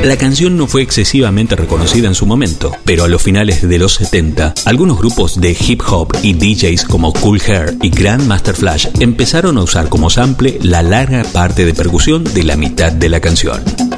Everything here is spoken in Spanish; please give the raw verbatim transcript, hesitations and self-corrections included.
La canción no fue excesivamente reconocida en su momento, pero a los finales de los setenta, algunos grupos de hip hop y D Js como Cool Herc y Grandmaster Flash empezaron a usar como sample la larga parte de percusión de la mitad de la canción.